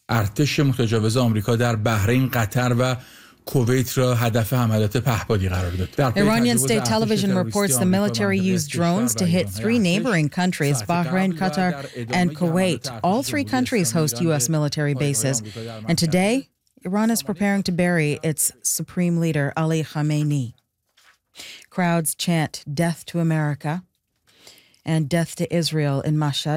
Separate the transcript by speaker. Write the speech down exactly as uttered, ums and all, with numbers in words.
Speaker 1: ارتش متجاوز آمریکا در بحرین، قطر و کویت را هدف حملات پهپادی قرار داد.
Speaker 2: Iranian state television reports the military used drones to hit three neighboring countries, Bahrain, Qatar, and Kuwait. All three countries host U S military bases. And today, Iran is preparing to bury its supreme leader, Ali Khamenei. Crowds chant death to America and death to Israel in Mashhad.